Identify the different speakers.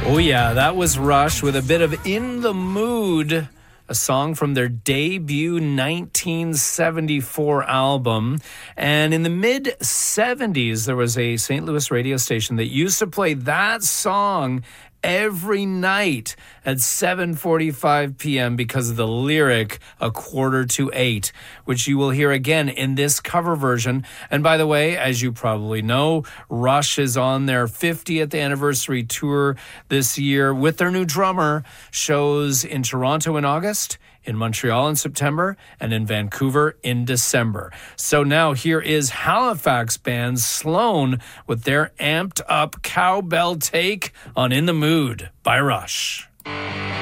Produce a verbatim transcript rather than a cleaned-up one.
Speaker 1: Oh yeah, that was Rush with a bit of In the Mood, a song from their debut nineteen seventy-four album. And in the mid-seventies, there was a Saint Louis radio station that used to play that song every night at seven forty-five p.m. because of the lyric A Quarter to Eight, which you will hear again in this cover version. And by the way, as you probably know, Rush is on their fiftieth anniversary tour this year with their new drummer. Shows in Toronto in August, in Montreal in September, and in Vancouver in December. So now here is Halifax band Sloan with their amped up cowbell take on In the Mood by Rush.